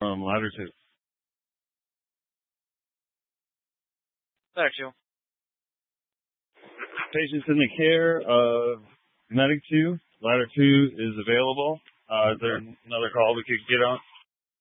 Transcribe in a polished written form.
from Ladder 2. Ladder 2. Patients in the care of Medic 2. Ladder 2 is available. Is there another call we could get on?